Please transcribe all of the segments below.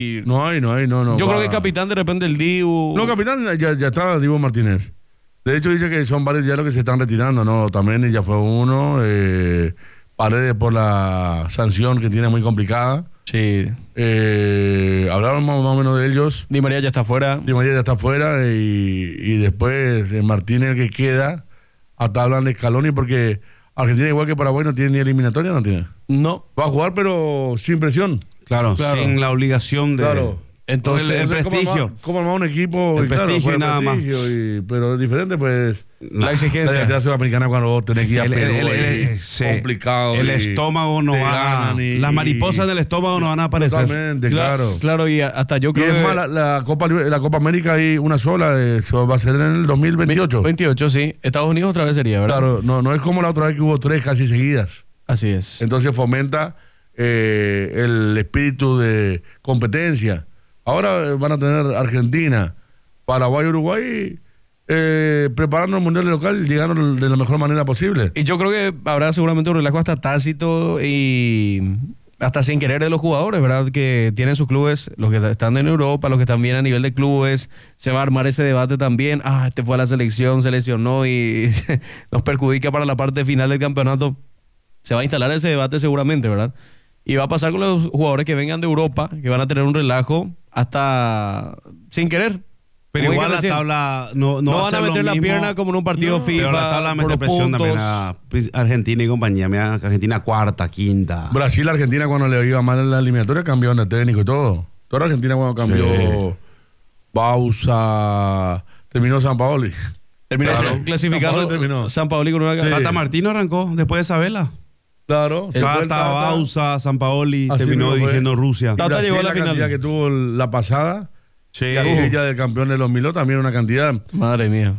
No. Yo creo que el capitán de repente el Dibu. No, capitán, ya está Dibu Martínez. De hecho, dice que son varios ya los que se están retirando, ¿no? También ya fue uno. Paredes por la sanción que tiene muy complicada. Sí. Hablaron más o menos de ellos. Di María ya está fuera. Y después Martínez el que queda. Hasta hablan de Scaloni porque Argentina, igual que Paraguay, no tiene ni eliminatoria, no tiene. No. Va a jugar, pero sin presión. Claro, sin la obligación de... Claro. Entonces, el prestigio. ¿Cómo armar un equipo? El prestigio y nada más. Pero es diferente, pues. La exigencia. La sudamericana cuando vos tenés que ir a Perú, complicado. El estómago no va a... Las mariposas del estómago no van a aparecer. Totalmente, claro. Claro, y hasta yo creo que... es más, la Copa América hay una sola, eso va a ser en el 2028. 28, sí. Estados Unidos otra vez sería, ¿verdad? Claro, no es como la otra vez que hubo 3 casi seguidas. Así es. Entonces fomenta el espíritu de competencia. Ahora van a tener Argentina, Paraguay, Uruguay, preparando el mundial local y llegando de la mejor manera posible. Y yo creo que habrá seguramente un relajo hasta tácito y hasta sin querer de los jugadores, ¿verdad? Que tienen sus clubes, los que están en Europa, los que están bien a nivel de clubes. Se va a armar ese debate también. Este fue a la selección, se lesionó y nos perjudica para la parte final del campeonato. Se va a instalar ese debate seguramente, ¿verdad? Y va a pasar con los jugadores que vengan de Europa, que van a tener un relajo hasta sin querer. Pero igual la tabla no van a meter la pierna como en un partido FIFA. Pero la tabla mete presión también a Argentina y compañía. Mira, Argentina cuarta, quinta. Brasil, Argentina cuando le iba mal en la eliminatoria cambiaron de técnico y todo. Toda Argentina cuando cambió Bausa, terminó Sampaoli. Terminó clasificando Sampaoli con una... Tata Martino arrancó después de Isabela. Claro. Tata, Bausa, Sampaoli, terminó dirigiendo Rusia. Tata llegó a la final. Que tuvo la pasada. Sí. Ella del campeón de los 2000 también una cantidad. Madre mía.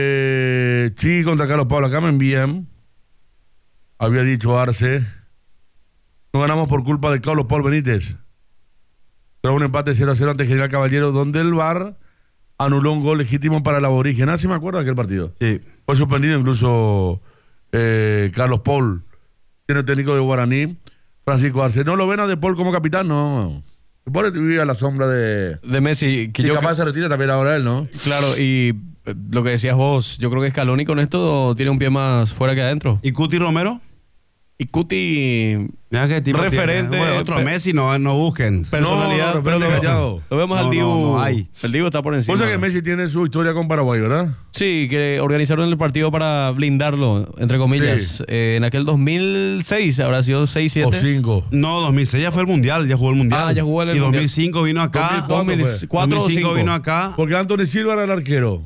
Chi contra Carlos Pablo. Acá me envían. Había dicho Arce. No ganamos por culpa de Carlos Paul Benítez. Tras un empate 0-0 ante General Caballero, donde el VAR anuló un gol legítimo para el aborigen. ¿Sí me acuerdo de aquel partido? Sí. Fue suspendido incluso Carlos Paul, tiene el técnico de Guaraní, Francisco Arce. ¿No lo ven a De Paul como capitán? No. De Paul vivía a la sombra de Messi. Que capaz se retira también ahora él, ¿no? Claro, y lo que decías vos, yo creo que Scaloni con esto tiene un pie más fuera que adentro. ¿Y Cuti Romero? Y Cuti, referente. Bueno, otro Messi no busquen. Personalidad, no, pero lo vemos al Dibu. No hay. El Dibu está por encima. O sea que Messi tiene su historia con Paraguay, ¿verdad? Sí, que organizaron el partido para blindarlo, entre comillas. Sí. En aquel 2006, habrá sido 6-7. O 5. No, 2006 ya fue el Mundial, ya jugó el Mundial. Ya jugó el y Mundial. 2005 vino acá. 2005 vino acá. Porque Anthony Silva era el arquero.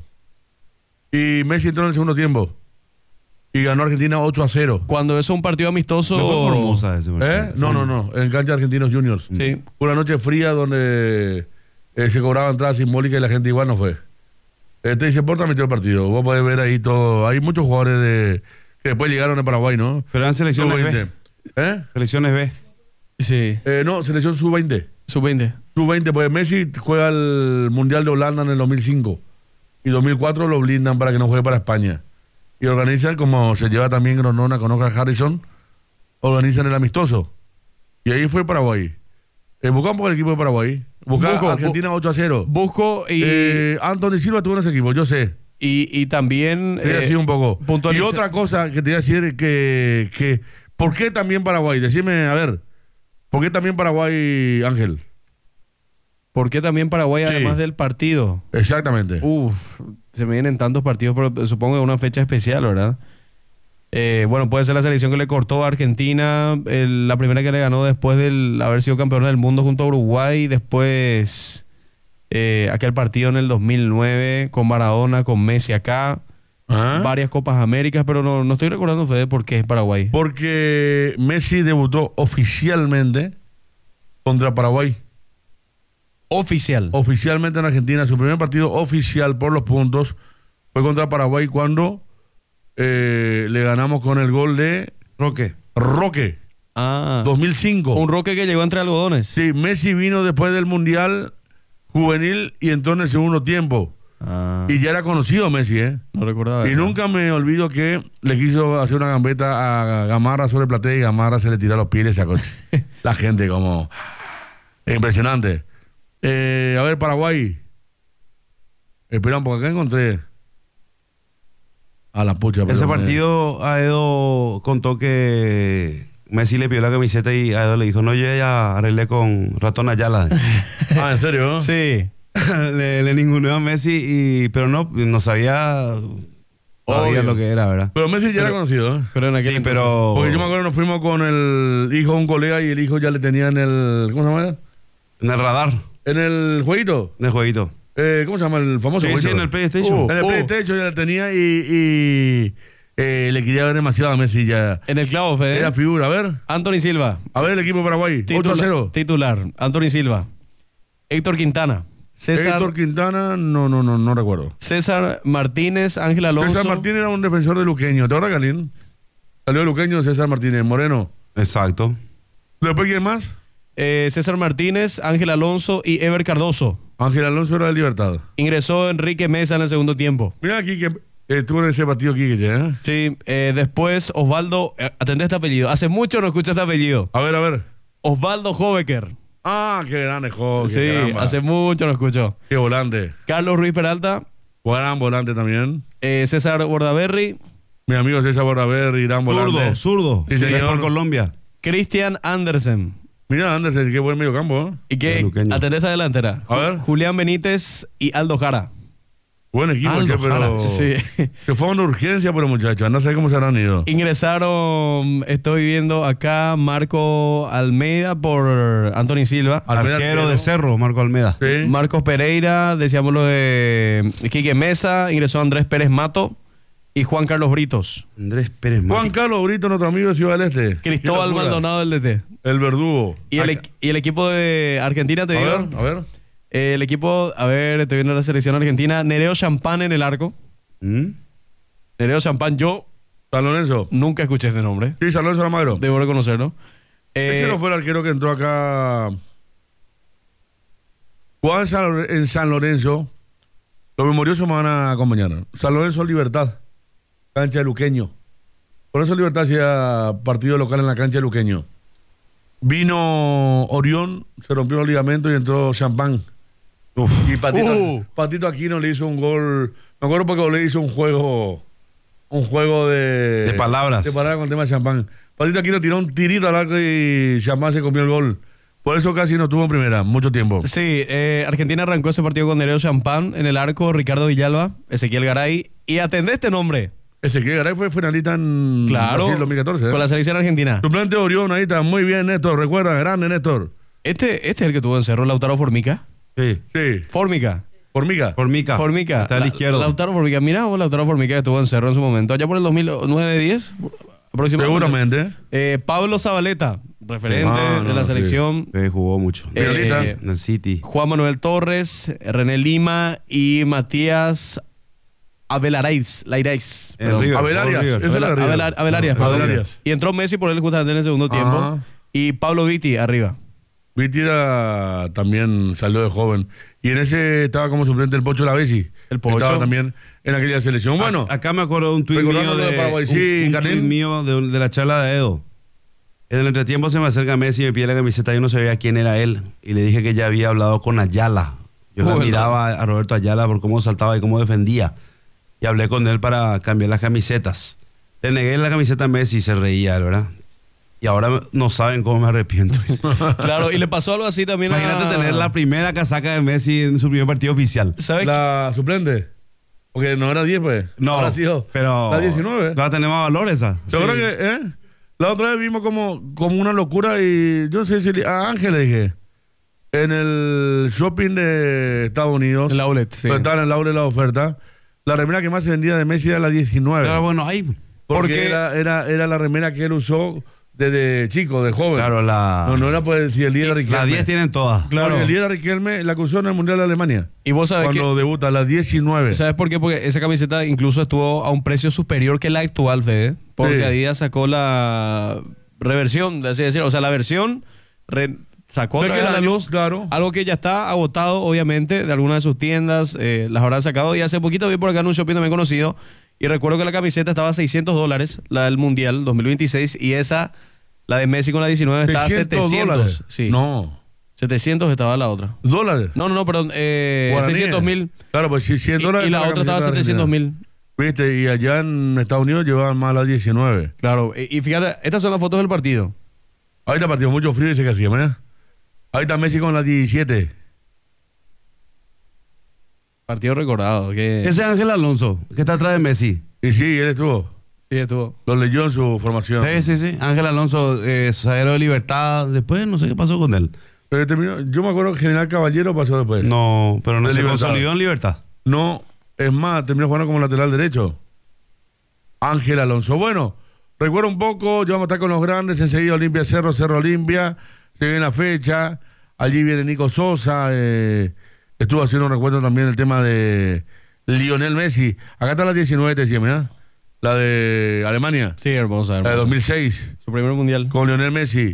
Y Messi entró en el segundo tiempo. Y ganó Argentina 8-0. Cuando eso es un partido amistoso... ¿No fue Formosa ese partido? No. En cancha de Argentinos Juniors. Sí. Una noche fría donde se cobraba entrada simbólica y la gente igual no fue. Dice, Porta metió el partido. Vos podés ver ahí todo. Hay muchos jugadores que después llegaron de Paraguay, ¿no? Pero eran selecciones B. Selecciones B. Sí. No, selección sub-20. Sub-20. Sub-20, porque Messi juega el Mundial de Holanda en el 2005. Y 2004 lo blindan para que no juegue para España. Y organizan, como se lleva también Gronona con Oscar Harrison, organizan el amistoso. Y ahí fue Paraguay. Buscamos el equipo de Paraguay. Buscamos Argentina 8-0. Busco y... Anthony Silva tuvo en ese equipo, yo sé. Y también... Sí, un poco. Y otra cosa que te iba a decir que ¿por qué también Paraguay? Decime, a ver, ¿por qué también Paraguay, Ángel? ¿Por qué también Paraguay, además del partido? Exactamente. Se me vienen tantos partidos, pero supongo que una fecha especial, ¿verdad? Bueno, puede ser la selección que le cortó a Argentina, la primera que le ganó después de haber sido campeona del mundo junto a Uruguay, después aquel partido en el 2009 con Maradona, con Messi acá, varias Copas Américas, pero no estoy recordando, Fede, por qué es Paraguay. Porque Messi debutó oficialmente contra Paraguay. Oficialmente en Argentina. Su primer partido oficial por los puntos fue contra Paraguay cuando le ganamos con el gol de Roque. 2005. Un Roque que llegó entre algodones. Sí, Messi vino después del Mundial Juvenil y entró en el segundo tiempo. Y ya era conocido Messi, No recordaba y eso. nunca me olvido que le quiso hacer una gambeta a Gamarra sobre platea y Gamarra se le tiró a los pies y sacó. La gente como... Impresionante. A ver, Paraguay. Espera, porque acá encontré. A la pucha. Ese partido, Aedo contó que Messi le pidió la camiseta y Aedo le dijo, no, yo ya arreglé con Ratón Ayala. ¿En serio? Sí. le ninguneó a Messi, pero no sabía todavía lo que era, ¿verdad? Pero Messi ya era conocido, ¿eh? Pero en aquel Sí, entonces. pero... Porque yo me acuerdo, nos fuimos con el hijo de un colega y el hijo ya le tenía en el... ¿Cómo se llama? En el radar, En el jueguito. en el jueguito. ¿Cómo se llama el famoso Sí, jueguito? sí, en el PlayStation. En el PlayStation ya la tenía y le quería ver demasiado a Messi ya. En el clavo, Fede. Era figura. A ver. Anthony Silva. A ver el equipo de Paraguay. 8-0. Titular. Anthony Silva. Héctor Quintana. Héctor Quintana, no recuerdo. César Martínez, Ángel Alonso. César Martínez era un defensor de Luqueño. ¿Te acuerdas, Galín? Salió de Luqueño César Martínez. Moreno. Exacto. ¿Después quién más? César Martínez, Ángel Alonso y Ever Cardoso. Ángel Alonso era de Libertad. Ingresó Enrique Mesa en el segundo tiempo. Mira aquí que estuvo en ese partido aquí, ¿eh? Sí, después Osvaldo, atendé este apellido. Hace mucho no escucho este apellido. A ver. Osvaldo Hobecker. Ah, qué grande, joder. Sí, caramba. hace mucho no escucho. Qué volante. Carlos Ruiz Peralta, Gran volante también. César Bordaberry, Mi amigo César Bordaberry, gran volante. Zurdo. Sí, Es señor. por Colombia. Cristian Andersen. Mira, Andersen, qué buen medio campo, ¿eh? ¿Y qué? Luqueño. Atendé esta delantera. A ver. Julián Benítez y Aldo Jara. Buen equipo, Aldo che, pero... Jara, Sí. Que fue una urgencia, pero muchachos, no sé cómo se habrán ido. Ingresaron, estoy viendo acá, Marco Almeida por Anthony Silva. Almeida, Arquero de Cerro, Marco Almeida. Sí. Marcos Pereira, decíamos lo de Quique Mesa, ingresó Andrés Pérez Mato y Juan Carlos Britos. Andrés Pérez Juan Mati. Carlos Brito, nuestro amigo de Ciudad del Este. Cristóbal Qué locura. Maldonado del DT. El verdugo. Y el equipo de Argentina, te digo. A ver. El equipo, a ver, estoy viendo la selección argentina. Nereo Champán en el arco. ¿Mm? Nereo Champán, yo San Lorenzo. nunca escuché este nombre. Sí, San Lorenzo Almagro. Debo reconocerlo. Ese no fue el arquero que entró acá. Juan en San Lorenzo. Los memoriosos me van a acompañar. San Lorenzo Libertad. Cancha de Luqueño. Por eso Libertad hacía partido local en la cancha de Luqueño. Vino Orión, se rompió el ligamento y entró Champán. Y Patito Aquino le hizo un gol. Me acuerdo porque le hizo un juego de palabras. De palabras con el tema de Champán. Patito Aquino tiró un tirito al arco y Champán se comió el gol. Por eso casi no tuvo en primera, mucho tiempo. Sí, Argentina arrancó ese partido con Nereo Champán en el arco, Ricardo Villalba, Ezequiel Garay. Y atendé este nombre. Ezequiel Garay fue finalista en Claro, Brasil 2014. ¿eh? con la selección argentina. Suplente Orión, ahí está. Muy bien, Néstor. Recuerda, grande, Néstor. Este es el que tuvo en Cerro, Lautaro Formica. Sí. Sí. Formica. Formica. Formica. Está al izquierdo. Lautaro Formica. Mira vos, Lautaro Formica que estuvo en Cerro en su momento. Allá por el 2009-10, aproximadamente. Seguramente. Pablo Zabaleta, referente de la selección. Sí, jugó mucho. Eh, En el City. Juan Manuel Torres, René Lima y Matías Abelaraiz. En River, Avelarias. River. Ese era River. Avelarias. Avelarias. Y entró Messi por él justamente en el segundo tiempo. Ajá. Y Pablo Vitti arriba. Vitira también salió de joven. Y en ese estaba como suplente el Pocho Lavesi. El Pocho. Estaba también en aquella selección. Bueno, Acá me acuerdo de un tuit mío recordando lo de Paraguay. Sí, un Ganem. tuit mío de la charla de Edo. En el entretiempo se me acerca Messi y me pide la camiseta. Yo no sabía quién era él. Y le dije que ya había hablado con Ayala. Yo la Bueno. miraba a Roberto Ayala por cómo saltaba y cómo defendía. Y hablé con él para cambiar las camisetas. Le negué la camiseta a Messi y se reía, ¿verdad? Y ahora no saben cómo me arrepiento. Claro, y le pasó algo así también Imagínate tener la primera casaca de Messi en su primer partido oficial. ¿Sabes la suplente. Porque no era 10, pues. No, Ahora sí, pero... La 19. Va a tener más valor esa. ¿Te acuerdas que, La otra vez vimos como una locura y yo no sé si a Ángel le dije. En el shopping de Estados Unidos. En la outlet, sí. Donde estaba en el outlet la oferta. La remera que más se vendía de Messi era la 19. Pero bueno, ahí... Porque porque- era la remera que él usó desde chico, de joven. Claro, No era pues si el día de Riquelme. Las 10 tienen todas. Claro. Porque el día de Riquelme la que usó en el Mundial de Alemania. Y vos sabés Cuando debuta, la 19. ¿Sabes por qué? Porque esa camiseta incluso estuvo a un precio superior que la actual, Fede. Porque Sí. Adidas sacó la reversión, de así decirlo. O sea, la versión sacó ¿De otra qué vez a la año? luz. Claro. Algo que ya está agotado, obviamente, de algunas de sus tiendas. Las habrán sacado. Y hace poquito vi por acá en un shopping también conocido. Y recuerdo que la camiseta estaba a $600, la del Mundial 2026. Y esa, la de Messi con la 19, está a $700. $700. Sí. No. 700 estaba la otra. ¿Dólares? No, perdón. Guaraníes. 600.000. Claro, pues si 100 dólares. Y la otra estaba 700.000. Viste, y allá en Estados Unidos llevaban más a las 19. Claro, y fíjate, estas son las fotos del partido. Ahí está partido mucho frío y se hacía, ¿verdad? Ahí está Messi con las 17. Partido recordado. Que... Ese es Ángel Alonso, que está atrás de Messi. Y sí, él estuvo. Sí, estuvo. Lo leyó en su formación. Sí. Ángel Alonso, zaguero de Libertad. Después no sé qué pasó con él. Pero terminó, yo me acuerdo que General Caballero pasó después. No, pero no De se Libertad. consolidó en Libertad. No, es más, terminó jugando como lateral derecho. Ángel Alonso. Bueno, recuerdo un poco, ya vamos a estar con los grandes, enseguida Olimpia Cerro, Cerro Olimpia, se viene la fecha, allí viene Nico Sosa, estuvo haciendo un recuerdo también el tema de Lionel Messi. Acá está la 19, te decía, ¿verdad? La de Alemania, Sí, hermosa. la de 2006, Su primer mundial. con Lionel Messi.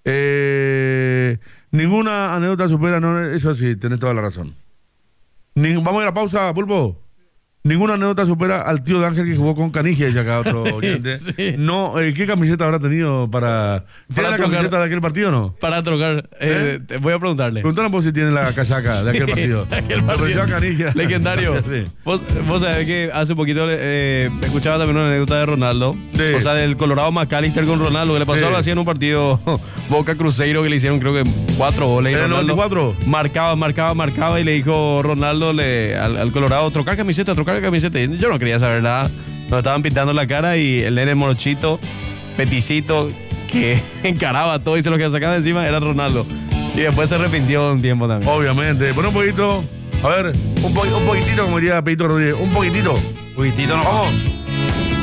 Ninguna anécdota supera, no, eso sí, tenés toda la razón. Vamos a ir a la pausa, Pulpo. Ninguna anécdota supera al tío de Ángel que jugó con Canigia y acá otro oyente. Sí. No, ¿qué camiseta habrá tenido para... ¿Tiene la trocar. camiseta de aquel partido o no? Para trocar, voy a preguntarle. Pregúntale por si tiene la casaca de aquel partido. Aquel partido. Pero yo a Canigia. Legendario. Sí. Vos sabés que hace poquito escuchaba también una anécdota de Ronaldo. Sí. O sea, del Colorado McAllister con Ronaldo, que le pasó Sí. algo así en un partido Boca Cruzeiro que le hicieron creo que 4 goles. Y ¿En el Ronaldo 94? marcaba y le dijo Ronaldo al Colorado, trocar camiseta. Y yo no quería saber nada. Nos estaban pintando la cara y el nene morochito, peticito, que encaraba todo y se lo que sacaba de encima era Ronaldo. Y después se arrepintió un tiempo también. Obviamente. Pon un poquito. A ver, un poquitito, como diría Pedro Rodríguez. Un poquitito. Poquitito no. Vamos.